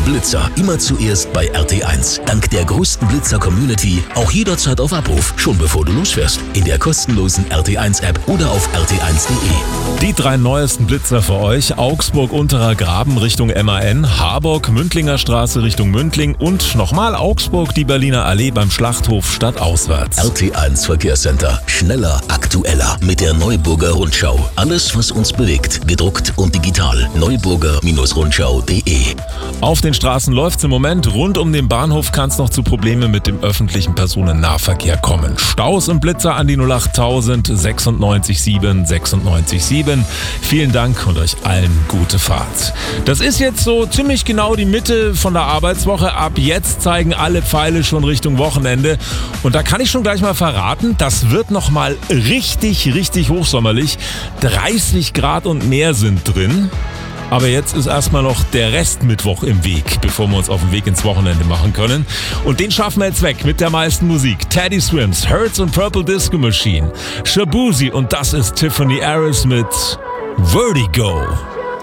Blitzer immer zuerst bei RT1. Dank der größten Blitzer-Community auch jederzeit auf Abruf, schon bevor du losfährst. In der kostenlosen RT1-App oder auf rt1.de. Die 3 neuesten Blitzer für euch: Augsburg-Unterer Graben Richtung MAN, Harburg-Mündlinger Straße Richtung Mündling und nochmal Augsburg, die Berliner Allee beim Schlachthof stadtauswärts. RT1 Verkehrscenter. Schneller, aktueller mit der Neuburger Rundschau. Alles, was uns bewegt, gedruckt und digital. neuburger-rundschau.de. Auf den Straßen läuft's im Moment. Rund um den Bahnhof kann es noch zu Problemen mit dem öffentlichen Personennahverkehr kommen. Staus und Blitzer an die 08000 96 7 96 7. Vielen Dank und euch allen gute Fahrt. Das ist jetzt so ziemlich genau die Mitte von der Arbeitswoche. Ab jetzt zeigen alle Pfeile schon Richtung Wochenende. Und da kann ich schon gleich mal verraten, das wird nochmal richtig hochsommerlich. 30 Grad und mehr sind drin. Aber jetzt ist erstmal noch der Restmittwoch im Weg, bevor wir uns auf den Weg ins Wochenende machen können. Und den schaffen wir jetzt weg mit der meisten Musik. Teddy Swims, Hertz und Purple Disco Machine, Shabuzi und das ist Tiffany Harris mit Vertigo.